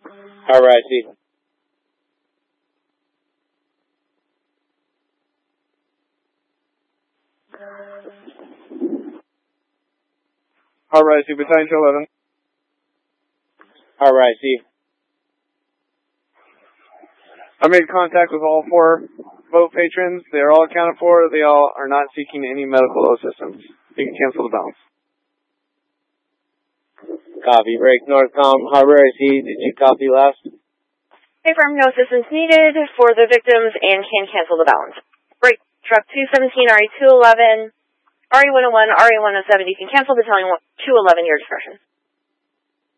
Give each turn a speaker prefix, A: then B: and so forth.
A: Alright, see.
B: Alright, see, Battalion 211.
A: Alright, see.
B: I made contact with all 4 boat patrons. They are all accounted for. They all are not seeking any medical assistance. You can cancel the balance.
A: Copy. Break Northcom. Harbor IC. Did you copy last?
C: Confirm no assistance needed for the victims and can cancel the balance. Break truck 217, RE211, RE101, RE107. You can cancel Battalion 211, your discretion.